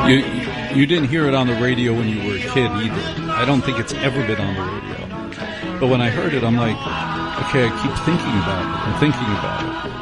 You didn't hear it on the radio when you were a kid either. I don't think it's ever been on the radio. But when I heard it, I'm like, okay, I keep thinking about it. I'm thinking about it.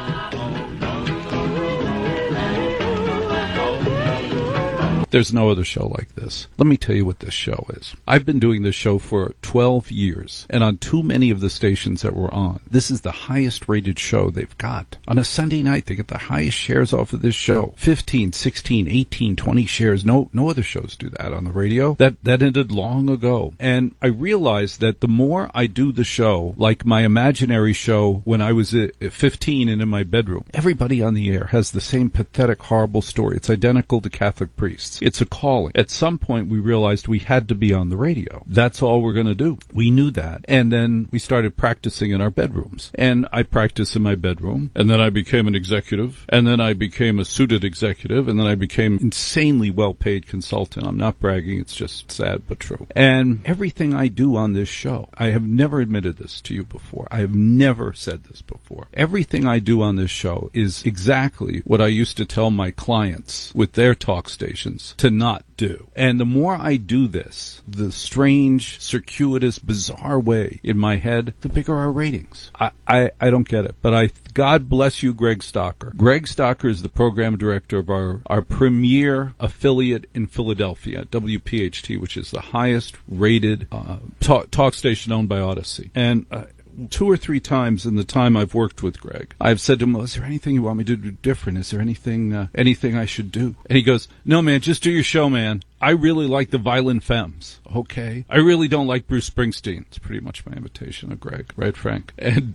There's no other show like this. Let me tell you what this show is. I've been doing this show for 12 years, and on too many of the stations that we're on, this is the highest rated show they've got. On a Sunday night, they get the highest shares off of this show. 15, 16, 18, 20 shares. No other shows do that on the radio. That ended long ago. And I realized that the more I do the show, like my imaginary show when I was 15 and in my bedroom, everybody on the air has the same pathetic, horrible story. It's identical to Catholic priests. It's a calling. At some point, we realized we had to be on the radio. That's all we're going to do. We knew that. And then we started practicing in our bedrooms. And I practiced in my bedroom. And then I became an executive. And then I became a suited executive. And then I became insanely well-paid consultant. I'm not bragging. It's just sad but true. And everything I do on this show, I have never admitted this to you before. I have never said this before. Everything I do on this show is exactly what I used to tell my clients with their talk stations to not do. And the more I do this, the strange, circuitous, bizarre way in my head, the bigger our ratings. I don't get it. But God bless you, Greg Stocker. Greg Stocker is the program director of our premier affiliate in Philadelphia, WPHT, which is the highest rated talk station owned by Odyssey. And 2 or 3 times in the time I've worked with Greg, I've said to him, well, is there anything you want me to do different? Is there anything I should do? And he goes, no, man, just do your show, man. I really like the Violent Femmes. Okay. I really don't like Bruce Springsteen. It's pretty much my imitation of Greg, right, Frank? And,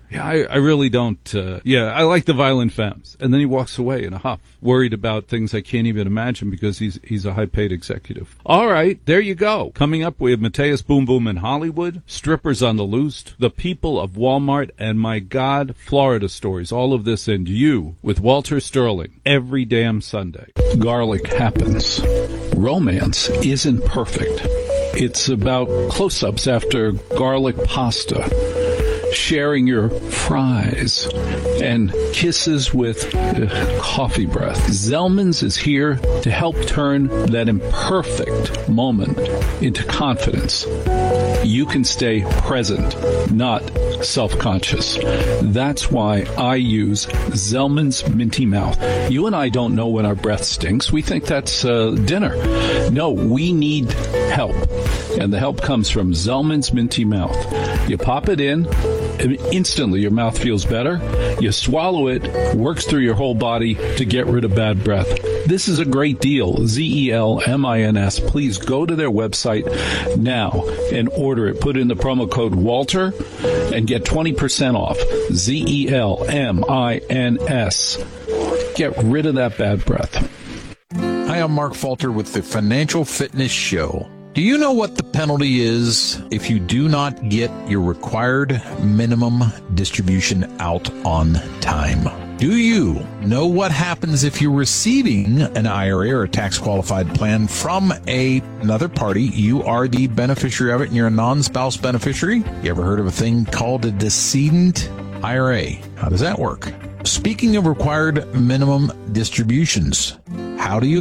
I really don't, I like the Violent Femmes. And then he walks away in a huff, worried about things I can't even imagine because he's a high-paid executive. All right, there you go. Coming up, we have Mateus Boom Boom in Hollywood, Strippers on the Loose, The People of Walmart, and my God, Florida stories. All of this and You with Walter Sterling every damn Sunday. Garlic happens. Romance isn't perfect. It's about close-ups after garlic pasta, sharing your fries, and kisses with coffee breath. Zellman's is here to help turn that imperfect moment into confidence. You can stay present, not self-conscious. That's why I use Zellman's Minty Mouth. You and I don't know when our breath stinks. We think that's dinner. No, we need help. And the help comes from Zellman's Minty Mouth. You pop it in, and instantly your mouth feels better. You swallow it, works through your whole body to get rid of bad breath. This is a great deal. Zellmins. Please go to their website now and order it. Put in the promo code Walter and get 20% off. Zellmins. Get rid of that bad breath. Hi, I'm Mark Falter with the Financial Fitness Show. Do you know what the penalty is if you do not get your required minimum distribution out on time? Do you know what happens if you're receiving an IRA or a tax-qualified plan from another party? You are the beneficiary of it and you're a non-spouse beneficiary. You ever heard of a thing called a decedent IRA? How does that work? Speaking of required minimum distributions, how do you